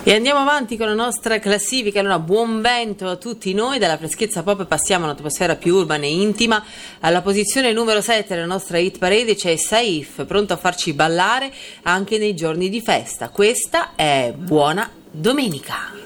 E andiamo avanti con la nostra classifica. Allora, buon vento a tutti noi. Dalla freschezza pop passiamo a un'atmosfera più urbana e intima. Alla posizione numero 7 della nostra hit parade c'è Saif, pronto a farci ballare anche nei giorni di festa. Questa è Buona Domenica.